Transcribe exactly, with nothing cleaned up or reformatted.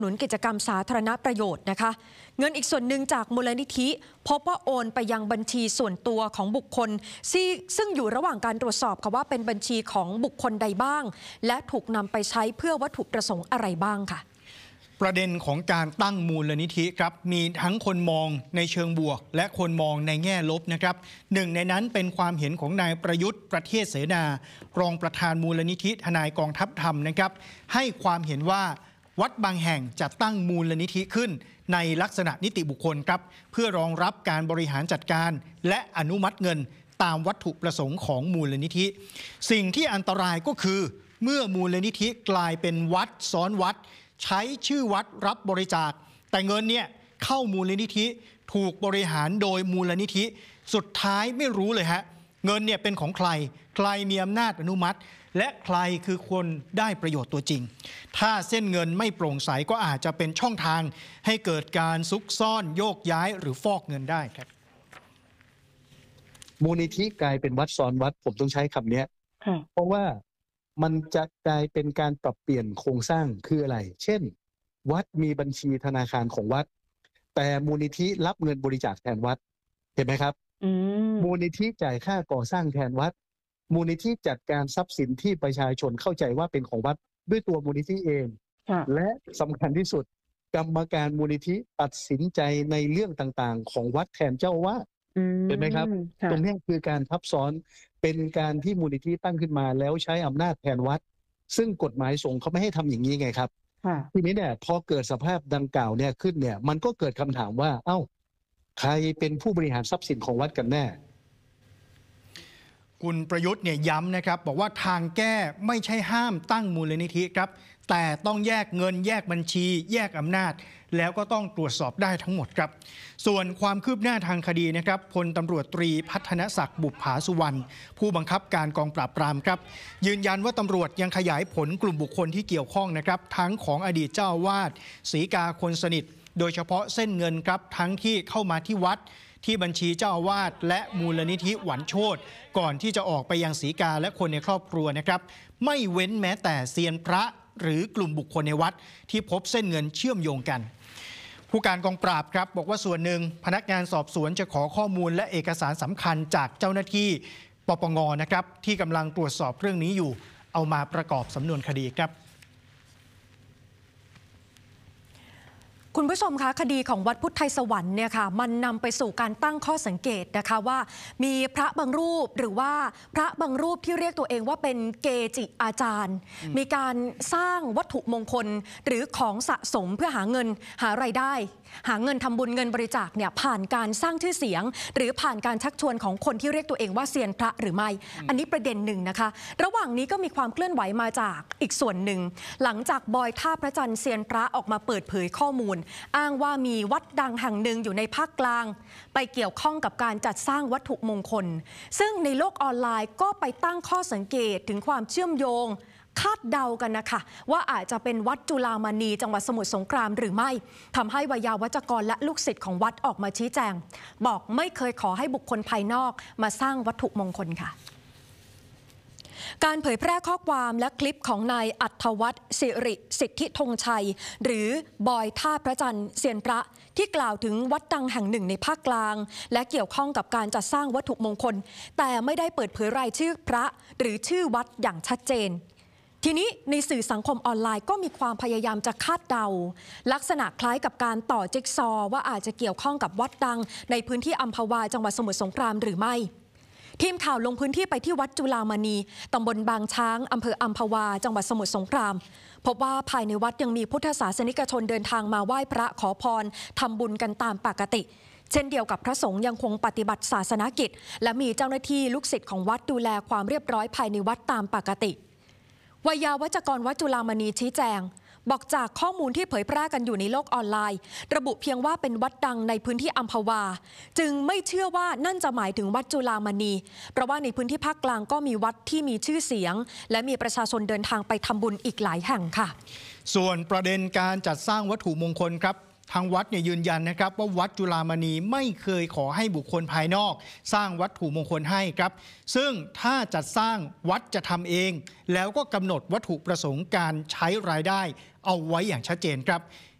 หนุนกิจกรรมสาธารณประโยชน์นะคะเงินอีกส่วนหนึ่งจากมูลนิธิพบว่าโอนไปยังบัญชีส่วนตัวของบุคคลซึ่งอยู่ระหว่างการตรวจสอบค่ะว่าเป็นบัญชีของบุคคลใดบ้างและถูกนำไปใช้เพื่อวัตถุประสงค์อะไรบ้างค่ะประเด็นของการตั้งมูลนิธิครับมีทั้งคนมองในเชิงบวกและคนมองในแง่ลบนะครับหนึ่งในนั้นเป็นความเห็นของนายประยุทธ์ประเทศเสนารองประธานมูลนิธิทนายกองทัพธรรมนะครับให้ความเห็นว่าวัดบางแห่งจะตั้งมูลนิธิขึ้นในลักษณะนิติบุคคลครับเพื่อรองรับการบริหารจัดการและอนุมัติเงินตามวัตถุประสงค์ของมูลนิธิสิ่งที่อันตรายก็คือเมื่อมูลนิธิกลายเป็นวัดซ้อนวัดใช้ชื่อวัดรับบริจาคแต่เงินเนี่ยเข้ามูลนิธิถูกบริหารโดยมูลนิธิสุดท้ายไม่รู้เลยฮะเงินเนี่ยเป็นของใครใครมีอำนาจอนุมัติและใครคือคนได้ประโยชน์ตัวจริงถ้าเส้นเงินไม่โปร่งใสก็อาจจะเป็นช่องทางให้เกิดการซุกซ่อนโยกย้ายหรือฟอกเงินได้ครับมูลนิธิกลายเป็นวัดซ้อนวัดผมต้องใช้คำนี้เพราะว่ามันจะกลายเป็นการปรับเปลี่ยนโครงสร้างคืออะไรเช่นวัดมีบัญชีธนาคารของวัดแต่มูลนิธิรับเงินบริจาคแทนวัดเห็นไหมครับมูลนิธิจ่ายค่าก่อสร้างแทนวัดมูลนิธิจัดการทรัพย์สินที่ประชาชนเข้าใจว่าเป็นของวัดด้วยตัวมูลนิธิเองและสำคัญที่สุดกรรมการมูลนิธิตัดสินใจในเรื่องต่างๆของวัดแทนเจ้าอาวาสเห็นไหมครับตรงนี้คือการทับซ้อนเป็นการที่มูลนิธิตั้งขึ้นมาแล้วใช้อำนาจแทนวัดซึ่งกฎหมายสงฆ์เขาไม่ให้ทำอย่างนี้ไงครับทีนี้เนี่ยพอเกิดสภาพดังกล่าวเนี่ยขึ้นเนี่ยมันก็เกิดคำถามว่าเอ้าใครเป็นผู้บริหารทรัพย์สินของวัดกันแน่คุณประยุทธ์เนี่ยย้ำนะครับบอกว่าทางแก้ไม่ใช่ห้ามตั้งมูลนิธิครับแต่ต้องแยกเงินแยกบัญชีแยกอำนาจแล้วก็ต้องตรวจสอบได้ทั้งหมดครับส่วนความคืบหน้าทางคดีนะครับพลตำรวจตรีพัฒนศักดิ์บุปผาสุวรรณผู้บังคับการกองปราบปรามครับยืนยันว่าตำรวจยังขยายผลกลุ่มบุคคลที่เกี่ยวข้องนะครับทั้งของอดีตเจ้าอาวาสศรีกาคนสนิทโดยเฉพาะเส้นเงินครับทั้งที่เข้ามาที่วัดที่บัญชีเจ้าอาวาสและมูลนิธิหวันโชติก่อนที่จะออกไปยังศรีกาและคนในครอบครัวนะครับไม่เว้นแม้แต่เซียนพระหรือกลุ่มบุคคลในวัดที่พบเส้นเงินเชื่อมโยงกันผู้การกองปราบครับบอกว่าส่วนหนึ่งพนักงานสอบสวนจะขอข้อมูลและเอกสารสำคัญจากเจ้าหน้าที่ปปงนะครับที่กำลังตรวจสอบเรื่องนี้อยู่เอามาประกอบสำนวนคดีครับคุณผู้ชมคะคดีของวัดพุทธไทยสวรรค์เนี่ยค่ะมันนำไปสู่การตั้งข้อสังเกตนะคะว่ามีพระบางรูปหรือว่าพระบางรูปที่เรียกตัวเองว่าเป็นเกจิอาจารย์มีการสร้างวัตถุมงคลหรือของสะสมเพื่อหาเงินหารายได้หาเงินทำบุญเงินบริจาคเนี่ยผ่านการสร้างชื่อเสียงหรือผ่านการชักชวนของคนที่เรียกตัวเองว่าเซียนพระหรือไม่อันนี้ประเด็นหนึ่งนะคะระหว่างนี้ก็มีความเคลื่อนไหวมาจากอีกส่วนหนึ่งหลังจากบอยท่าพระจันทร์เซียนพระออกมาเปิดเผยข้อมูลอ้างว่ามีวัดดังแห่งหนึ่งอยู่ในภาคกลางไปเกี่ยวข้องกับการจัดสร้างวัตถุมงคลซึ่งในโลกออนไลน์ก็ไปตั้งข้อสังเกตถึงความเชื่อมโยงคาดเดากันนะคะว่าอาจจะเป็นวัดจุฬามณีจังหวัดสมุทรสงครามหรือไม่ทำให้วิยาวัจกรและลูกศิษย์ของวัดออกมาชี้แจงบอกไม่เคยขอให้บุคคลภายนอกมาสร้างวัตถุมงคลค่ะการเผยแพร่ข้อความและคลิปของนายอัธวัฒน์สิริสิทธิธงชัยหรือบอยท่าพระจันทร์เซียนพระที่กล่าวถึงวัดดังแห่งหนึ่งในภาคกลางและเกี่ยวข้องกับการจัดสร้างวัตถุมงคลแต่ไม่ได้เปิดเผยรายชื่อพระหรือชื่อวัดอย่างชัดเจนทีนี้ในสื่อสังคมออนไลน์ก็มีความพยายามจะคาดเดาลักษณะคล้ายกับการต่อจิ๊กซอว์ว่าอาจจะเกี่ยวข้องกับวัดดังในพื้นที่อัมพวาจังหวัดสมุทรสงครามหรือไม่ทีมข่าวลงพื้นที่ไปที่วัดจุฬามณีตำบลบางช้างอำเภออัมพวาจังหวัดสมุทรสงครามพบว่าภายในวัดยังมีพุทธศาสนิกชนเดินทางมาไหว้พระขอพรทำบุญกันตามปกติเช่นเดียวกับพระสงฆ์ยังคงปฏิบัติศาสนกิจและมีเจ้าหน้าที่ลูกศิษย์ของวัดดูแลความเรียบร้อยภายในวัดตามปกติวิยาวัจกรวัดจุฬามณีชี้แจงบอกจากข้อมูลที่เผยแพร่กันอยู่ในโลกออนไลน์ระบุเพียงว่าเป็นวัดดังในพื้นที่อัมพวาจึงไม่เชื่อว่านั่นจะหมายถึงวัดจุฬามณีเพราะว่าในพื้นที่ภาคกลางก็มีวัดที่มีชื่อเสียงและมีประชาชนเดินทางไปทำบุญอีกหลายแห่งค่ะส่วนประเด็นการจัดสร้างวัตถุมงคลครับทางวัดเนี่ยยืนยันนะครับว่าวัดจุฬามณีไม่เคยขอให้บุคคลภายนอกสร้างวัตถุมงคลให้ครับซึ่งถ้าจัดสร้างวัดจะทำเองแล้วก็กำหนดวัตถุประสงค์การใช้รายได้เอาไว้อย่างชัดเจนครับ